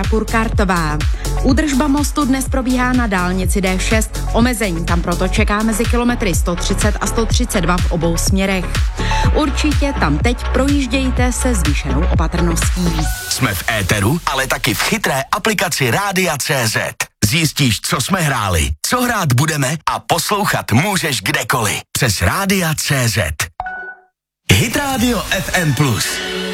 Starapur-Kartová. Údržba mostu dnes probíhá na dálnici D6. Omezení tam proto čeká mezi kilometry 130 a 132 v obou směrech. Určitě tam teď projíždějte se zvýšenou opatrností. Jsme v éteru, ale taky v chytré aplikaci Rádia.cz. Zjistíš, co jsme hráli, co hrát budeme a poslouchat můžeš kdekoliv. Přes Rádia.cz. Hit Radio FM+.